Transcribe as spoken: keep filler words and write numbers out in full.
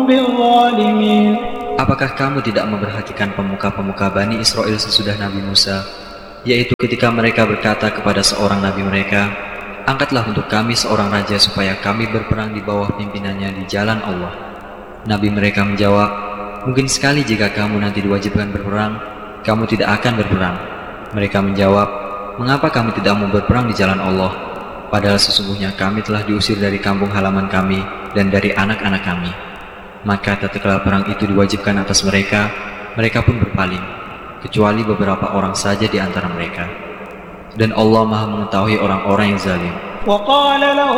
بالظالمين. Apakah kamu tidak memperhatikan pemuka-pemuka Bani Israel sesudah Nabi Musa, yaitu ketika mereka berkata kepada seorang nabi mereka, "Angkatlah untuk kami seorang raja supaya kami berperang di bawah pimpinannya di jalan Allah." Nabi mereka menjawab, "Mungkin sekali jika kamu nanti diwajibkan berperang, kamu tidak akan berperang." Mereka menjawab, "Mengapa kami tidak mau berperang di jalan Allah? Padahal sesungguhnya kami telah diusir dari kampung halaman kami dan dari anak-anak kami." Maka tatkala perang itu diwajibkan atas mereka, mereka pun berpaling, kecuali beberapa orang saja di antara mereka. Dan Allah Maha mengetahui orang-orang yang zalim. وقال لهم